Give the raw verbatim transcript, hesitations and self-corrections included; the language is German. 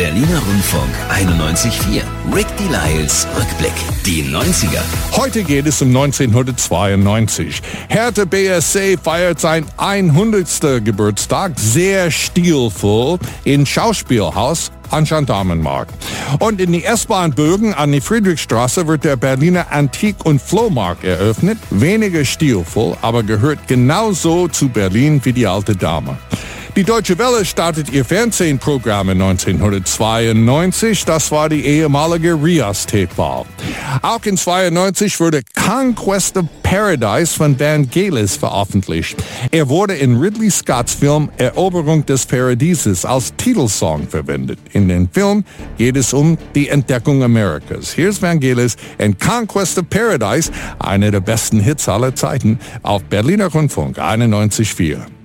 Berliner Rundfunk einundneunzig Komma vier. Rick Delisles Rückblick. Die neunziger. Heute geht es um neunzehnhundertzweiundneunzig. Hertha B S C feiert sein hundertsten Geburtstag sehr stilvoll im Schauspielhaus an Gendarmenmarkt. Und in die S-Bahn-Bögen an die Friedrichstraße wird der Berliner Antik- und Flohmarkt eröffnet. Weniger stilvoll, aber gehört genauso zu Berlin wie die alte Dame. Die Deutsche Welle startet ihr Fernsehprogramm in neunzehnhundertzweiundneunzig. Das war die ehemalige Rias-T-Wahl. Auch in zweiundneunzig wurde Conquest of Paradise von Vangelis veröffentlicht. Er wurde in Ridley Scotts Film Eroberung des Paradieses als Titelsong verwendet. In dem Film geht es um die Entdeckung Amerikas. Hier ist Vangelis in Conquest of Paradise, einer der besten Hits aller Zeiten, auf Berliner Rundfunk einundneunzig Komma vier.